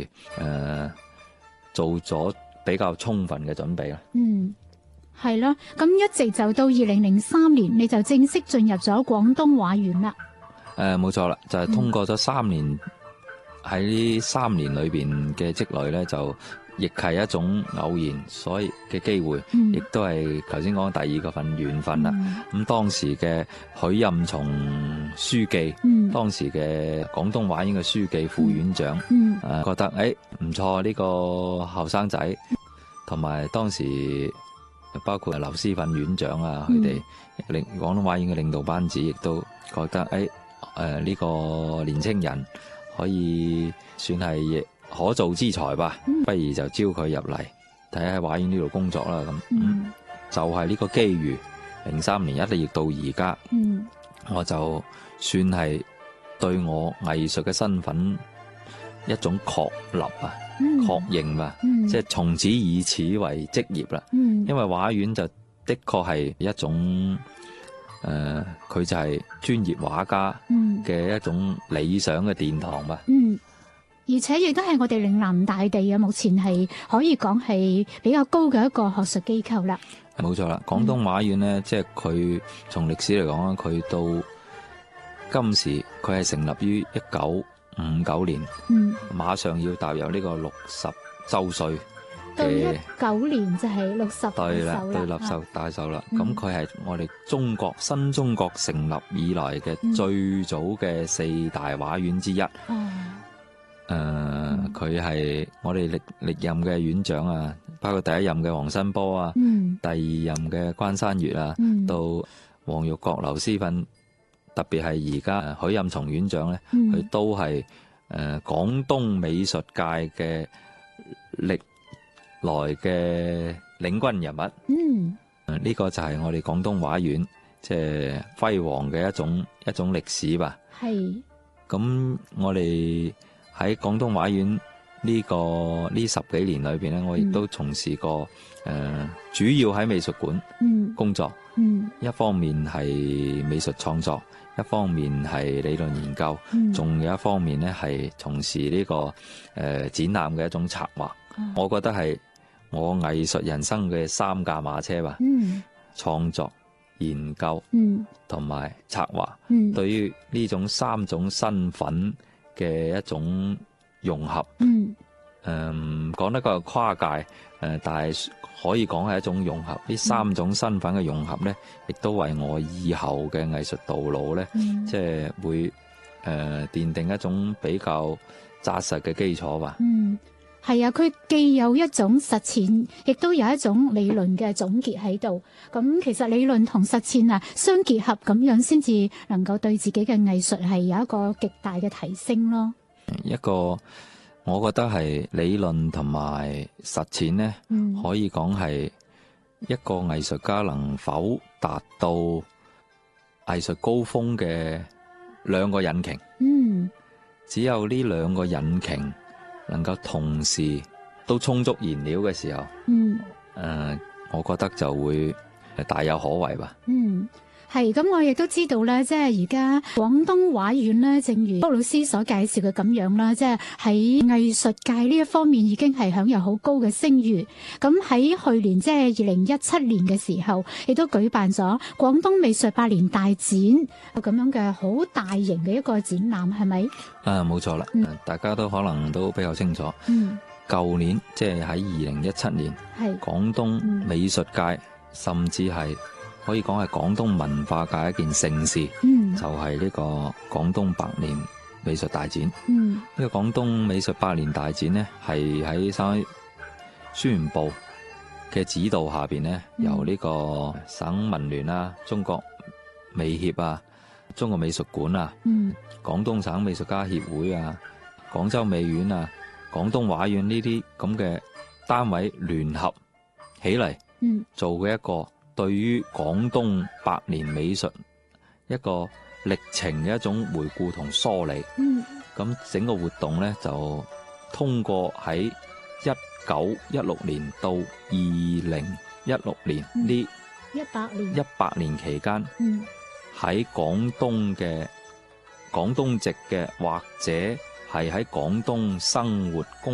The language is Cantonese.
係做咗比較充分嘅準備啦。 係咯，咁一直就到2003年，你就正式進入咗廣東話院啦。 冇錯啦，就係通過咗3年，喺呢3年裏邊嘅積累咧，就亦係一種偶然所以嘅機會，亦都係頭先講第二個份緣分啦。咁當時嘅許任松書記，當時嘅廣東話院嘅書記副院長，覺得唔錯呢個後生仔，同埋當時包括劉思訓院長啊，佢哋廣東話院嘅領導班子亦都覺得呢個年青人可以算係可造之才吧，不如就招佢入嚟睇下喺畫院呢度工作啦。咁就係呢個機遇，03年一直到而家，我就算係對我藝術嘅身份一種確立啊，確認啊，即係從此以此為職業啦。因為畫院就的確係一種佢就係專業畫家嘅一種理想嘅殿堂吧。 而且亦都係我哋嶺南大地啊，目前係可以講係比較高嘅一個學術機構啦。 冇錯啦，廣東畫院呢，即係佢從歷史嚟講啦，佢到今時佢係成立於1959年，馬上要踏入呢個60週歲。 到19年就係60 對啦，對60大壽啦。咁佢係我哋新中國成立以來嘅最早嘅4大畫院之一。佢係我哋歷任嘅院長啊，包括第一任嘅黃新波啊，第二任嘅關山月啊，到黃玉國、劉思訓，特別係而家許任松院長咧，佢都係廣東美術界嘅歷來嘅領軍人物。呢個就係我哋廣東畫院即係輝煌嘅一種歷史吧。係。咁我哋喺廣東畫院呢10幾年裏邊咧，我亦都從事過主要喺美術館工作。一方面係美術創作，一方面係理論研究，仲有一方面咧係從事呢個展覽嘅一種策劃。我覺得係我藝術人生嘅3架馬車吧。創作、研究同埋策劃。對於呢種3種身份嘅一種融合，講得個跨界，但係可以講係一種融合。呢3種身份嘅融合呢，亦都為我以後嘅藝術道路呢，即係會奠定一種比較紮實嘅基礎吧。 係啊，佢既有一種實踐，亦都有一種理論嘅總結喺度。咁其實理論同實踐啊相結合，咁樣先至能夠對自己嘅藝術係有一個極大嘅提升咯。 一個我覺得係理論同埋實踐呢，可以講係一個藝術家能否達到藝術高峰嘅2個引擎。只有呢2個引擎能夠同時都充足燃料嘅時候，我覺得就會大有可為吧。 係咁，我亦都知道咧，即係而家廣東畫院咧，正如卜老師所介紹嘅咁樣啦，即係喺藝術界呢一方面已經係享有好高嘅聲譽。咁喺去年即係2017年嘅時候，亦都舉辦咗廣東美術百年大展，咁樣嘅好大型嘅一個展覽，係咪？ 冇錯啦，大家都可能都比較清楚。舊年即係喺2017年，廣東美術界甚至係可以講係廣東文化界一件盛事，就係呢個廣東百年美術大展。呢個廣東美術百年大展呢，係喺省宣傳部嘅指導下邊呢，由呢個省文聯啊、中國美協啊、中國美術館啊、廣東省美術家協會啊、廣州美院啊、廣東畫院呢啲咁嘅單位聯合起嚟做嘅一個對於廣東百年美術一個歷程嘅一種回顧同梳理。咁整個活動呢，就通過喺1916年到2016年呢100年期間，喺廣東籍嘅或者係喺廣東生活工